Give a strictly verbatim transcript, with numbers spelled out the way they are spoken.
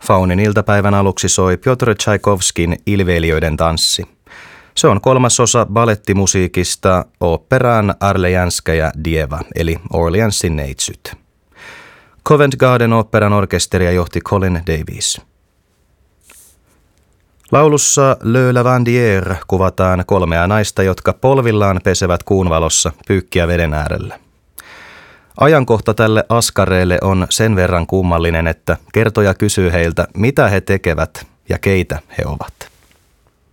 Faunin iltapäivän aluksi soi Pjotr Tchaikovskin Ilveilijöiden tanssi. Se on kolmas osa balettimusiikista oopperaan Arlejanskaja Dieva, eli Orleansin neitsyt. Covent Garden oopperan orkesteria johti Colin Davies. Laulussa Le Lavandière kuvataan kolmea naista, jotka polvillaan pesevät kuun valossa pyykkiä veden äärellä. Ajankohta tälle askareelle on sen verran kummallinen, että kertoja kysyy heiltä, mitä he tekevät ja keitä he ovat.